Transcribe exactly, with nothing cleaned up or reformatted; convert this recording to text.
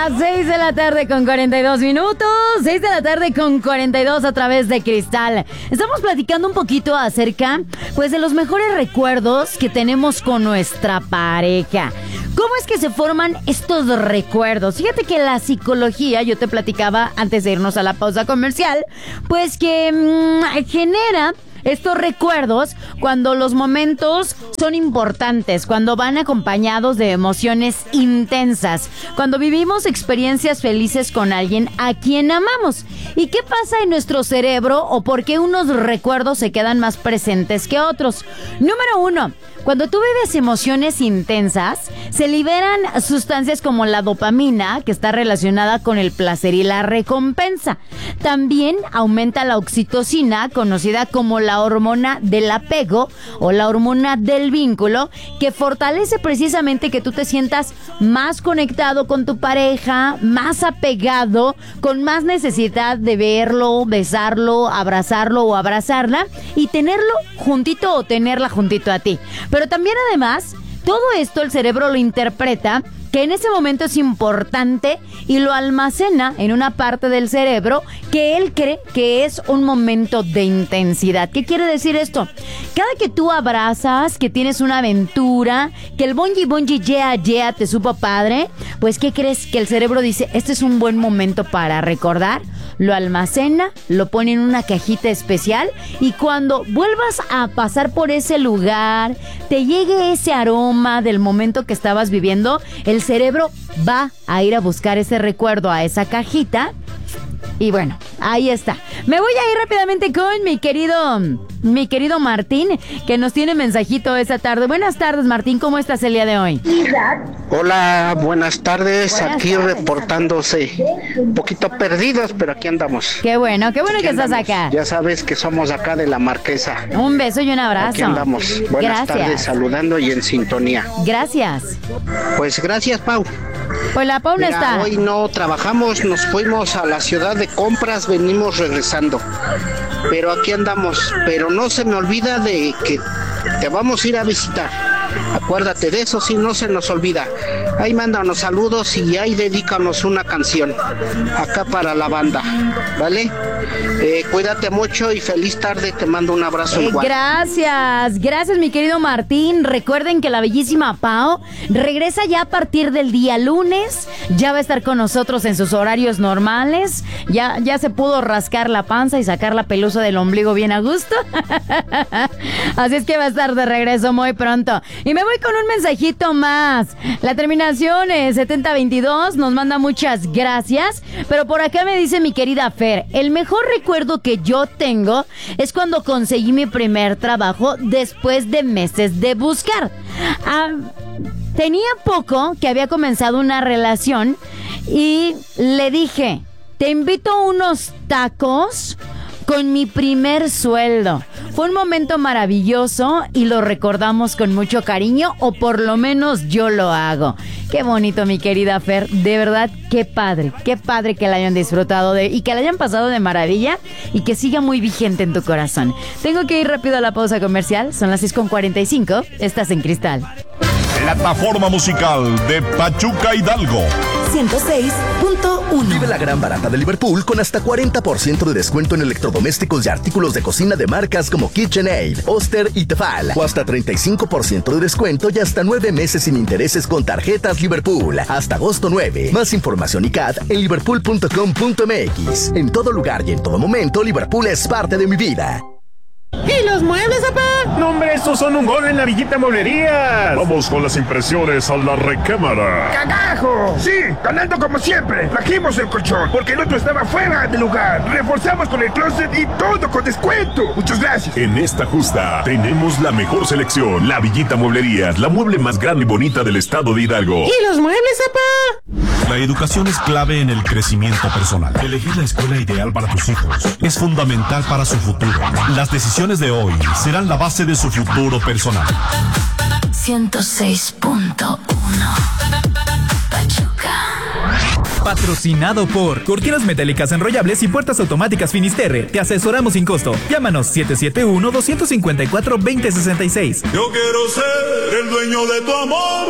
las seis de la tarde con cuarenta y dos minutos. seis de la tarde con cuarenta y dos a través de Cristal. Estamos platicando un poquito acerca, pues, de los mejores recuerdos que tenemos con nuestra pareja. ¿Cómo es que se forman estos recuerdos? Fíjate que la psicología, yo te platicaba antes de irnos a la pausa comercial, pues que mmm, genera estos recuerdos cuando los momentos son importantes, cuando van acompañados de emociones intensas, cuando vivimos experiencias felices con alguien a quien amamos. ¿Y qué pasa en nuestro cerebro o por qué unos recuerdos se quedan más presentes que otros? Número uno, cuando tú vives emociones intensas, se liberan sustancias como la dopamina, que está relacionada con el placer y la recompensa. También aumenta la oxitocina, conocida como la hormona del apego o la hormona del vínculo, que fortalece precisamente que tú te sientas más conectado con tu pareja, más apegado, con más necesidad de verlo, besarlo, abrazarlo o abrazarla y tenerlo juntito o tenerla juntito a ti. Pero también además, todo esto el cerebro lo interpreta que en ese momento es importante y lo almacena en una parte del cerebro que él cree que es un momento de intensidad. ¿Qué quiere decir esto? Cada que tú abrazas, que tienes una aventura, que el bonji bonji yeah yeah te supo padre, pues ¿qué crees? Que el cerebro dice, este es un buen momento para recordar, lo almacena, lo pone en una cajita especial y cuando vuelvas a pasar por ese lugar, te llegue ese aroma del momento que estabas viviendo, el cerebro va a ir a buscar ese recuerdo a esa cajita. Y bueno, ahí está. Me voy a ir rápidamente con mi querido, mi querido Martín, que nos tiene mensajito esta tarde. Buenas tardes, Martín, ¿cómo estás el día de hoy? Hola, buenas tardes, buenas aquí tardes. reportándose. Un poquito perdidos, pero aquí andamos. Qué bueno, qué bueno Aquí que estás andamos. acá. Ya sabes que somos acá de la Marquesa. Un beso y un abrazo. Aquí andamos. Buenas Gracias. tardes, saludando y en sintonía. Gracias. Pues gracias, Pau. Pues la Paula Mira, está. hoy no trabajamos, nos fuimos a la ciudad de compras, venimos regresando. Pero aquí andamos, pero no se me olvida de que te vamos a ir a visitar. Acuérdate de eso, si no se nos olvida. Ahí mándanos saludos y ahí dedícanos una canción acá para la banda, ¿vale? Eh, cuídate mucho y feliz tarde, te mando un abrazo Eh, igual. gracias, gracias mi querido Martín. Recuerden que la bellísima Pau regresa ya a partir del día lunes. Ya va a estar con nosotros en sus horarios normales. Ya, ya se pudo rascar la panza y sacar la pelusa del ombligo bien a gusto. Así es que va a estar de regreso muy pronto. Y me voy con un mensajito más. La terminación es setenta veintidós, nos manda muchas gracias. Pero por acá me dice mi querida Fer, el mejor recuerdo que yo tengo es cuando conseguí mi primer trabajo después de meses de buscar. Ah, tenía poco que había comenzado una relación y le dije, te invito a unos tacos con mi primer sueldo. Fue un momento maravilloso y lo recordamos con mucho cariño, o por lo menos yo lo hago. Qué bonito, mi querida Fer. De verdad, qué padre. Qué padre que la hayan disfrutado de y que la hayan pasado de maravilla y que siga muy vigente en tu corazón. Tengo que ir rápido a la pausa comercial. Son las seis con cuarenta y cinco. Estás en Cristal. Plataforma musical de Pachuca Hidalgo. ciento seis punto uno. Vive la gran barata de Liverpool con hasta cuarenta por ciento de descuento en electrodomésticos y artículos de cocina de marcas como KitchenAid, Oster y Tefal. O hasta treinta y cinco por ciento de descuento y hasta nueve meses sin intereses con tarjetas Liverpool. Hasta agosto nueve. Más información y C A D en liverpool punto com punto m x. En todo lugar y en todo momento, Liverpool es parte de mi vida. ¿Y los muebles, papá? No, hombre, estos son un gol en la Villita Mueblerías. Vamos con las impresiones a la recámara. ¡Cagajo! Sí, ganando como siempre. Trajimos el colchón porque el otro estaba fuera de lugar. Reforzamos con el closet y todo con descuento. Muchas gracias. En esta justa tenemos la mejor selección. La Villita Mueblerías, la mueble más grande y bonita del estado de Hidalgo. ¿Y los muebles, papá? La educación es clave en el crecimiento personal. Elegir la escuela ideal para tus hijos es fundamental para su futuro. Las decisiones de hoy serán la base de su futuro personal. ciento seis punto uno. Pachuca. Patrocinado por Cortinas Metálicas Enrollables y Puertas Automáticas Finisterre. Te asesoramos sin costo. Llámanos siete siete uno, dos cinco cuatro, dos cero seis seis. Yo quiero ser el dueño de tu amor.